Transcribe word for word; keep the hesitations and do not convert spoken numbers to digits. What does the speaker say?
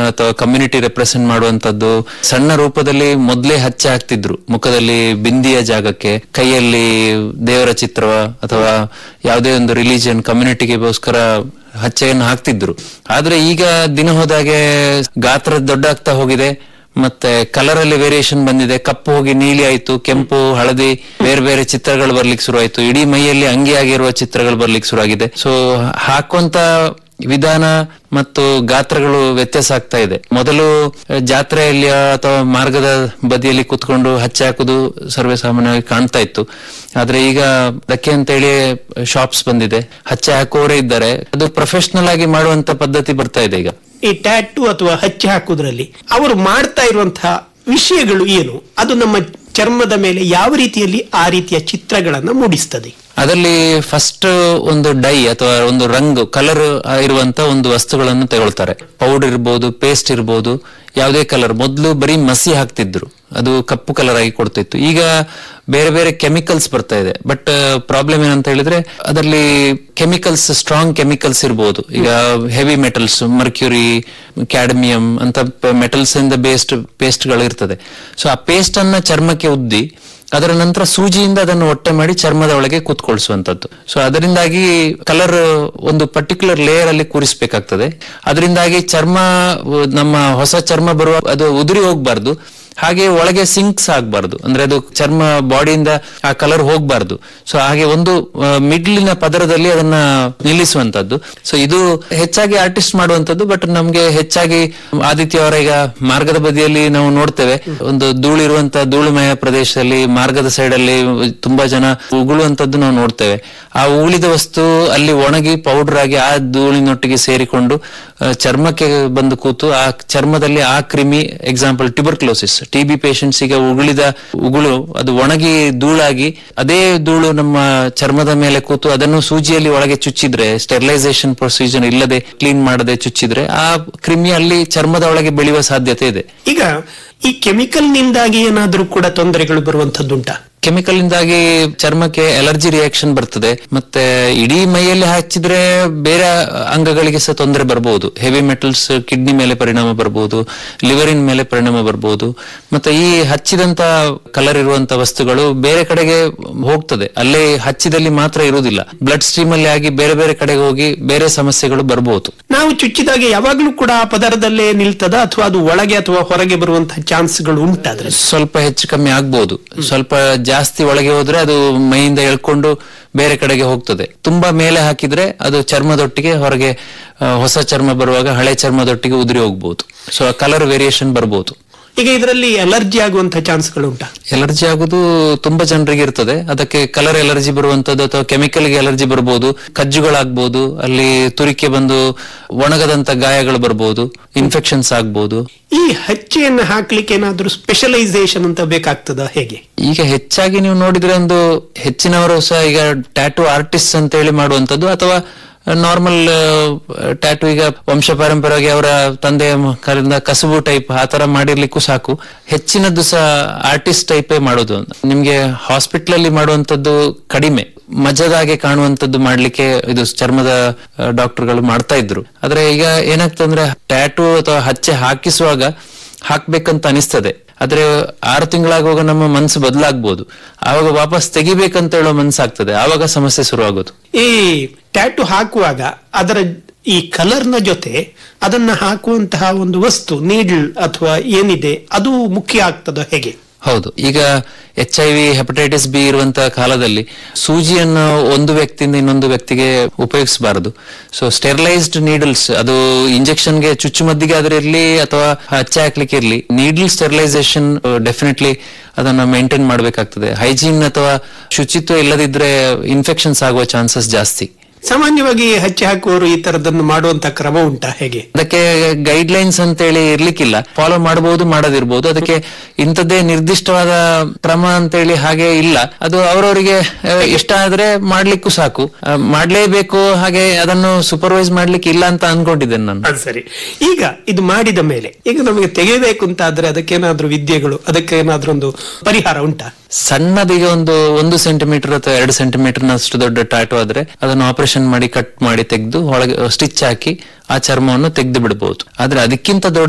ಅಥವಾ community represent ಮಾಡುವಂತದ್ದು. ಸಣ್ಣ ರೂಪದಲ್ಲಿ ಮೊದಲೇ ಹಚ್ಚೆ ಹಾಕ್ತಿದ್ರು ಮುಖದಲ್ಲಿ, ಬಿಂದಿಯ ಜಾಗಕ್ಕೆ, ಕೈಯಲ್ಲಿ ದೇವರ ಚಿತ್ರ ಅಥವಾ ಯಾವುದೇ ಒಂದು ರಿಲಿಜಿಯನ್ ಕಮ್ಯುನಿಟಿಗೆಗೋಸ್ಕರ ಹಚ್ಚೆಯನ್ನು ಹಾಕ್ತಿದ್ರು. ಆದ್ರೆ ಈಗ ದಿನ ಹೋದಾಗೆ ಗಾತ್ರ ದೊಡ್ಡ ಆಗ್ತಾ ಹೋಗಿದೆ, ಮತ್ತೆ ಕಲರ್ ಅಲ್ಲಿ ವೇರಿಯೇಷನ್ ಬಂದಿದೆ. ಕಪ್ಪು ಹೋಗಿ ನೀಲಿ ಆಯ್ತು, ಕೆಂಪು, ಹಳದಿ, ಬೇರೆ ಬೇರೆ ಚಿತ್ರಗಳು ಬರ್ಲಿಕ್ಕೆ ಶುರು ಆಯ್ತು. ಇಡೀ ಮೈಯಲ್ಲಿ ಅಂಗಿಯಾಗಿರುವ ಚಿತ್ರಗಳು ಬರ್ಲಿಕ್ಕೆ ಶುರು ಆಗಿದೆ. ಸೊ ಹಾಕುವಂತ ವಿಧಾನ ಮತ್ತು ಗಾತ್ರಗಳು ವ್ಯತ್ಯಾಸ ಆಗ್ತಾ ಇದೆ. ಮೊದಲು ಜಾತ್ರೆಯಲ್ಲಿ ಅಥವಾ ಮಾರ್ಗದ ಬದಿಯಲ್ಲಿ ಕುತ್ಕೊಂಡು ಹಚ್ಚೆ ಹಾಕುದು ಸರ್ವೇ ಸಾಮಾನ್ಯವಾಗಿ ಕಾಣ್ತಾ ಇತ್ತು. ಆದ್ರೆ ಈಗ ಅದಕ್ಕೆ ಅಂತೇಳಿ ಶಾಪ್ಸ್ ಬಂದಿದೆ, ಹಚ್ಚೆ ಹಾಕುವವರೇ ಇದ್ದಾರೆ. ಅದು ಪ್ರೊಫೆಷನಲ್ ಆಗಿ ಮಾಡುವಂತ ಪದ್ಧತಿ ಬರ್ತಾ ಇದೆ ಈಗ. ಈ ಟ್ಯಾಟೂ ಅಥವಾ ಹಚ್ಚೆ ಹಾಕುವುದರಲ್ಲಿ ಅವರು ಮಾಡ್ತಾ ಇರುವಂತಹ ವಿಷಯಗಳು ಏನು, ಅದು ನಮ್ಮ ಚರ್ಮದ ಮೇಲೆ ಯಾವ ರೀತಿಯಲ್ಲಿ ಆ ರೀತಿಯ ಚಿತ್ರಗಳನ್ನ ಮೂಡಿಸ್ತದೆ? ಅದರಲ್ಲಿ ಫಸ್ಟ್ ಒಂದು ಡೈ ಅಥವಾ ಒಂದು ರಂಗು ಕಲರ್ ಇರುವಂತ ಒಂದು ವಸ್ತುಗಳನ್ನು ತಗೊಳ್ತಾರೆ. ಪೌಡರ್ ಇರ್ಬೋದು, ಪೇಸ್ಟ್ ಇರ್ಬೋದು, ಯಾವುದೇ ಕಲರ್. ಮೊದಲು ಬರೀ ಮಸಿ ಹಾಕ್ತಿದ್ರು, ಅದು ಕಪ್ಪು ಕಲರ್ ಆಗಿ ಕೊಡ್ತಿತ್ತು. ಈಗ ಬೇರೆ ಬೇರೆ ಕೆಮಿಕಲ್ಸ್ ಬರ್ತಾ ಇದೆ. ಬಟ್ ಪ್ರಾಬ್ಲಮ್ ಏನಂತ ಹೇಳಿದ್ರೆ ಅದರಲ್ಲಿ ಕೆಮಿಕಲ್ಸ್, ಸ್ಟ್ರಾಂಗ್ ಕೆಮಿಕಲ್ಸ್ ಇರ್ಬೋದು. ಈಗ ಹೆವಿ ಮೆಟಲ್ಸ್, ಮರ್ಕ್ಯೂರಿ, ಕ್ಯಾಡ್ಮಿಯಂ ಅಂತ ಮೆಟಲ್ಸ್ ಇಂದ ಬೇಸ್ಡ್ ಪೇಸ್ಟ್ ಗಳು ಇರ್ತದೆ. ಸೊ ಆ ಪೇಸ್ಟ್ ಅನ್ನ ಚರ್ಮಕ್ಕೆ ಉದ್ದಿ ಅದರ ನಂತರ ಸೂಜಿಯಿಂದ ಅದನ್ನು ಒಟ್ಟೆ ಮಾಡಿ ಚರ್ಮದ ಒಳಗೆ ಕೂತ್ಕೊಳಿಸುವಂತದ್ದು. ಸೊ ಅದರಿಂದಾಗಿ ಕಲರ್ ಒಂದು ಪರ್ಟಿಕ್ಯುಲರ್ ಲೇಯರ್ ಅಲ್ಲಿ ಕೂರಿಸಬೇಕಾಗ್ತದೆ. ಅದರಿಂದಾಗಿ ಚರ್ಮ, ನಮ್ಮ ಹೊಸ ಚರ್ಮ ಬರುವ ಅದು ಉದುರಿ ಹೋಗ್ಬಾರ್ದು, ಹಾಗೆ ಒಳಗೆ ಸಿಂಕ್ಸ್ ಆಗ್ಬಾರ್ದು. ಅಂದ್ರೆ ಅದು ಚರ್ಮ ಬಾಡಿಯಿಂದ ಆ ಕಲರ್ ಹೋಗ್ಬಾರ್ದು. ಸೊ ಹಾಗೆ ಒಂದು ಮಿಡ್ಲಿನ ಪದರದಲ್ಲಿ ಅದನ್ನ ನಿಲ್ಲಿಸುವಂತದ್ದು. ಸೊ ಇದು ಹೆಚ್ಚಾಗಿ ಆರ್ಟಿಸ್ಟ್ ಮಾಡುವಂತದ್ದು. ಬಟ್ ನಮ್ಗೆ ಹೆಚ್ಚಾಗಿ ಆದಿತ್ಯ ಅವರ ಈಗ ಮಾರ್ಗದ ಬದಿಯಲ್ಲಿ ನಾವು ನೋಡ್ತೇವೆ, ಒಂದು ಧೂಳಿರುವಂತ ಧೂಳುಮಯ ಪ್ರದೇಶದಲ್ಲಿ ಮಾರ್ಗದ ಸೈಡ್ ಅಲ್ಲಿ ತುಂಬಾ ಜನ ಉಗುಳುವಂತದ್ದು ನಾವು ನೋಡ್ತೇವೆ. ಆ ಉಗುಳಿದ ವಸ್ತು ಅಲ್ಲಿ ಒಣಗಿ ಪೌಡರ್ ಆಗಿ ಆ ಧೂಳಿನೊಟ್ಟಿಗೆ ಸೇರಿಕೊಂಡು ಚರ್ಮಕ್ಕೆ ಬಂದು ಕೂತು ಆ ಚರ್ಮದಲ್ಲಿ ಆ ಕ್ರಿಮಿ, example tuberculosis, T B patients ಈಗ ಉಗುಳಿದ ಉಗುಳು ಅದು ಒಣಗಿ ಧೂಳಾಗಿ ಅದೇ ಧೂಳು ನಮ್ಮ ಚರ್ಮದ ಮೇಲೆ ಕೂತು ಅದನ್ನು ಸೂಜಿಯಲ್ಲಿ ಒಳಗೆ ಚುಚ್ಚಿದ್ರೆ, ಸ್ಟೆರಿಲೈಸೇಷನ್ ಪ್ರೊಸೀಜರ್ ಇಲ್ಲದೆ ಕ್ಲೀನ್ ಮಾಡದೆ ಚುಚ್ಚಿದ್ರೆ ಆ ಕ್ರಿಮಿ ಅಲ್ಲಿ ಚರ್ಮದ ಒಳಗೆ ಬೆಳೆಯುವ ಸಾಧ್ಯತೆ ಇದೆ. ಈಗ ಈ ಕೆಮಿಕಲ್ ನಿಂದಾಗಿ ಏನಾದ್ರೂ ಕೂಡ ತೊಂದರೆಗಳು ಬರುವಂತದ್ದುಂಟಾ? ಕೆಮಿಕಲ್ ಇಂದಾಗಿ ಚರ್ಮಕ್ಕೆ ಅಲರ್ಜಿ ರಿಯಾಕ್ಷನ್ ಬರ್ತದೆ. ಮತ್ತೆ ಇಡೀ ಮೈಯಲ್ಲಿ ಹಚ್ಚಿದ್ರೆ ಬೇರೆ ಅಂಗಗಳಿಗೆ ಸಹ ತೊಂದರೆ ಬರಬಹುದು. ಹೆವಿ ಮೆಟಲ್ಸ್ ಕಿಡ್ನಿ ಮೇಲೆ ಪರಿಣಾಮ ಬರಬಹುದು, ಲಿವರಿನ ಮೇಲೆ ಪರಿಣಾಮ ಬರಬಹುದು. ಮತ್ತೆ ಈ ಹಚ್ಚಿದಂತ ಕಲರ್ ಇರುವಂತ ವಸ್ತುಗಳು ಬೇರೆ ಕಡೆಗೆ ಹೋಗ್ತದೆ, ಅಲ್ಲೇ ಹಚ್ಚಿದಲ್ಲಿ ಮಾತ್ರ ಇರುವುದಿಲ್ಲ, ಬ್ಲಡ್ ಸ್ಟ್ರೀಮ್ ಅಲ್ಲಿ ಆಗಿ ಬೇರೆ ಬೇರೆ ಕಡೆಗೆ ಹೋಗಿ ಬೇರೆ ಸಮಸ್ಯೆಗಳು ಬರಬಹುದು. ನಾವು ಚುಚ್ಚಿದಾಗ ಯಾವಾಗ್ಲೂ ಕೂಡ ಆ ಪದರದಲ್ಲೇ ನಿಲ್ತದ ಅಥವಾ ಅದು ಒಳಗೆ ಅಥವಾ ಹೊರಗೆ ಬರುವಂತಹ ಚಾನ್ಸ್ಗಳು ಉಂಟಾದ್ರೆ? ಸ್ವಲ್ಪ ಹೆಚ್ಚು ಕಮ್ಮಿ ಆಗ್ಬಹುದು. ಸ್ವಲ್ಪ ಜಾಸ್ತಿ ಒಳಗೆ ಹೋದ್ರೆ ಅದು ಮೈಯಿಂದ ಎಳ್ಕೊಂಡು ಬೇರೆ ಕಡೆಗೆ ಹೋಗ್ತದೆ. ತುಂಬಾ ಮೇಲೆ ಹಾಕಿದ್ರೆ ಅದು ಚರ್ಮದೊಟ್ಟಿಗೆ ಹೊರಗೆ ಹೊಸ ಚರ್ಮ ಬರುವಾಗ ಹಳೆ ಚರ್ಮದೊಟ್ಟಿಗೆ ಉದುರಿ ಹೋಗ್ಬಹುದು. ಸೊ ಕಲರ್ ವೇರಿಯೇಷನ್ ಬರ್ಬೋದು. ಈಗ ಇದರಲ್ಲಿ ಅಲರ್ಜಿ ಆಗುವಂತಹ ಚಾನ್ಸ್ಗಳು ಉಂಟಾ? ಎಲರ್ಜಿ ಆಗುದು ತುಂಬಾ ಜನರಿಗೆ ಇರ್ತದೆ. ಅದಕ್ಕೆ ಕಲರ್ ಎಲರ್ಜಿ ಬರುವಂತದ್ದು ಅಥವಾ ಕೆಮಿಕಲ್ ಗೆ ಎಲರ್ಜಿ ಬರಬಹುದು, ಕಜ್ಜುಗಳಾಗಬಹುದು, ಅಲ್ಲಿ ತುರಿಕೆ ಬಂದು ಒಣಗದಂತ ಗಾಯಗಳು ಬರಬಹುದು, ಇನ್ಫೆಕ್ಷನ್ಸ್ ಆಗ್ಬಹುದು. ಈ ಹಚ್ಚೆಯನ್ನು ಹಾಕ್ಲಿಕ್ಕೆ ಏನಾದ್ರೂ ಸ್ಪೆಷಲೈಸೇಷನ್ ಅಂತ ಬೇಕಾಗ್ತದ, ಹೇಗೆ? ಈಗ ಹೆಚ್ಚಾಗಿ ನೀವು ನೋಡಿದ್ರೆ ಒಂದು ಹೆಚ್ಚಿನವರು ಸಹ ಈಗ ಟ್ಯಾಟೂ ಆರ್ಟಿಸ್ಟ್ ಅಂತ ಹೇಳಿ ಮಾಡುವಂತದ್ದು ಅಥವಾ ನಾರ್ಮಲ್ ಟ್ಯಾಟೂ ಈಗ ವಂಶ ಪಾರಂಪರ್ಯವಾಗಿ ಅವರ ತಂದೆಯ ಕಾಲದಿಂದ ಕಸುಬು ಟೈಪ್ ಆ ತರ ಮಾಡಿರ್ಲಿಕ್ಕೂ ಸಾಕು. ಹೆಚ್ಚಿನದ್ದು ಸಹ ಆರ್ಟಿಸ್ಟ್ ಟೈಪೇ ಮಾಡೋದು. ನಿಮ್ಗೆ ಹಾಸ್ಪಿಟಲ್ ಅಲ್ಲಿ ಮಾಡುವಂತದ್ದು ಕಡಿಮೆ, ಮಜದಾಗೆ ಕಾಣುವಂತದ್ದು ಮಾಡ್ಲಿಕ್ಕೆ ಇದು ಚರ್ಮದ ಡಾಕ್ಟರ್ಗಳು ಮಾಡ್ತಾ ಇದ್ರು. ಆದ್ರೆ ಈಗ ಏನಾಗ್ತಂದ್ರೆ ಟ್ಯಾಟೂ ಅಥವಾ ಹಚ್ಚೆ ಹಾಕಿಸುವಾಗ ಹಾಕ್ಬೇಕಂತ ಅನಿಸ್ತದೆ, ಆದ್ರೆ ಆರು ತಿಂಗಳಾಗುವಾಗ ನಮ್ಮ ಮನಸ್ಸು ಬದಲಾಗ್ಬೋದು. ಆವಾಗ ವಾಪಸ್ ತೆಗಿಬೇಕಂತ ಹೇಳೋ ಮನಸ್ಸಾಗ್ತದೆ, ಆವಾಗ ಸಮಸ್ಯೆ ಶುರು ಆಗೋದು. ಈ ಟ್ಯಾಟೂ ಹಾಕುವಾಗ ಅದರ ಈ ಕಲರ್ನ ಜೊತೆ ಅದನ್ನ ಹಾಕುವಂತಹ ಒಂದು ವಸ್ತು, ನೀಡಲ್ ಅಥವಾ ಏನಿದೆ, ಅದು ಮುಖ್ಯ ಆಗ್ತದ, ಹೇಗೆ? ಹೌದು. ಈಗ H I V hepatitis B ಇರುವಂತಹ ಕಾಲದಲ್ಲಿ ಸೂಜಿಯನ್ನು ಒಂದು ವ್ಯಕ್ತಿಯಿಂದ ಇನ್ನೊಂದು ವ್ಯಕ್ತಿಗೆ ಉಪಯೋಗಿಸಬಾರದು. ಸೊ ಸ್ಟೆರಿಲೈಸ್ಡ್ ನೀಡಲ್ಸ್, ಅದು ಇಂಜೆಕ್ಷನ್ಗೆ ಚುಚ್ಚುಮದ್ದಿಗೆ ಆದ್ರೆ ಇರ್ಲಿ ಅಥವಾ ಹಚ್ಚೆ ಹಾಕ್ಲಿಕ್ಕೆ ಇರ್ಲಿ, ನೀಡಲ್ ಸ್ಟೆರಿಲೈಸೇಷನ್ ಡೆಫಿನೆಟ್ಲಿ ಅದನ್ನ ಮೇಂಟೈನ್ ಮಾಡಬೇಕಾಗ್ತದೆ. ಹೈಜೀನ್ ಅಥವಾ ಶುಚಿತ್ವ ಇಲ್ಲದಿದ್ರೆ ಇನ್ಫೆಕ್ಷನ್ಸ್ ಆಗುವ ಚಾನ್ಸಸ್ ಜಾಸ್ತಿ. ಸಾಮಾನ್ಯವಾಗಿ ಹಚ್ಚೆ ಹಾಕುವವರು ಈ ತರದನ್ನು ಮಾಡುವಂತ ಕ್ರಮ ಉಂಟಾ, ಹೇಗೆ? ಅದಕ್ಕೆ ಗೈಡ್ ಲೈನ್ಸ್ ಅಂತ ಹೇಳಿ ಇರ್ಲಿಕ್ಕಿಲ್ಲ, ಫಾಲೋ ಮಾಡಬಹುದು ಮಾಡದಿರ್ಬೋದು. ಅದಕ್ಕೆ ಇಂಥದ್ದೇ ನಿರ್ದಿಷ್ಟವಾದ ಕ್ರಮ ಅಂತ ಹೇಳಿ ಹಾಗೆ ಇಲ್ಲ. ಅದು ಅವರವರಿಗೆ ಇಷ್ಟ ಆದ್ರೆ ಮಾಡ್ಲಿಕ್ಕೂ ಸಾಕು, ಮಾಡ್ಲೇಬೇಕು. ಹಾಗೆ ಅದನ್ನು ಸೂಪರ್ವೈಸ್ ಮಾಡ್ಲಿಕ್ಕೆ ಇಲ್ಲ ಅಂತ ಅನ್ಕೊಂಡಿದ್ದೇನೆ ನಾನು. ಅದು ಸರಿ. ಈಗ ಇದು ಮಾಡಿದ ಮೇಲೆ ಈಗ ನಮಗೆ ತೆಗೆಯಬೇಕು ಅಂತ ಆದ್ರೆ ಅದಕ್ಕೇನಾದ್ರೂ ವಿದ್ಯೆಗಳು, ಅದಕ್ಕೆ ಏನಾದ್ರೂ ಒಂದು ಪರಿಹಾರ ಉಂಟಾ? ಸಣ್ಣದೀಗ ಒಂದು ಒಂದು ಸೆಂಟಿಮೀಟರ್ ಅಥವಾ ಎರಡು ಸೆಂಟಿಮೀಟರ್ ನಷ್ಟು ದೊಡ್ಡ ಟ್ಯಾಟೂ ಆದ್ರೆ ಅದನ್ನು ಆಪರೇಷನ್ ಮಾಡಿ ಕಟ್ ಮಾಡಿ ತೆಗೆದು ಒಳಗೆ ಸ್ಟಿಚ್ ಹಾಕಿ ಆ ಚರ್ಮವನ್ನು ತೆಗೆದು ಬಿಡಬಹುದು. ಆದ್ರೆ ಅದಕ್ಕಿಂತ ದೊಡ್ಡ